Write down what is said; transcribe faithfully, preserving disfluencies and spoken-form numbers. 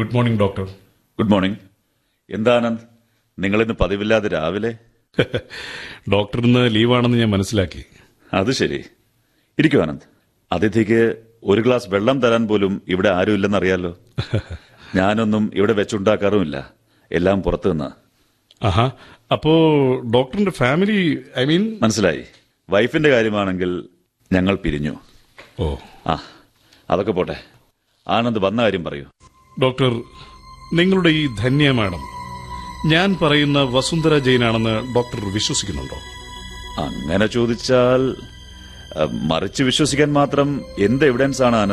Good morning doctor. Good morning. എന്താ ആനന്ദ്, നിങ്ങളിന്ന് പതിവില്ലാതെ രാവിലെ? ഡോക്ടർ ഇന്ന് ലീവാണെന്ന് ഞാൻ മനസ്സിലാക്കി. അത് ശരി. ഇരിക്കൂ ആനന്ദ്. അതിഥിക്ക് ഒരു ഗ്ലാസ് വെള്ളം തരാൻ പോലും ഇവിടെ ആരും ഇല്ലെന്നറിയാലോ. ഞാനൊന്നും ഇവിടെ വെച്ചുണ്ടാക്കാറുമില്ല, എല്ലാം പുറത്തു നിന്ന്. ആഹാ, അപ്പോ ഡോക്ടറിന്റെ ഫാമിലി, ഐ മീൻ? മനസ്സിലായി. വൈഫിന്റെ കാര്യമാണെങ്കിൽ ഞങ്ങൾ പിരിഞ്ഞു. ഓ, ആ അതൊക്കെ പോട്ടെ. ആനന്ദ് വന്ന കാര്യം പറയൂ. ഡോക്ടർ, നിങ്ങളുടെ ഈ ധന്യ മാഡം ഞാൻ പറയുന്ന വസുന്ധര ജെയിനാണെന്ന് ഡോക്ടർ വിശ്വസിക്കുന്നുണ്ടോ? അങ്ങനെ ചോദിച്ചാൽ മറിച്ച് വിശ്വസിക്കാൻ മാത്രം എന്ത് എവിഡൻസ് ആണ് ആനന്ദ്?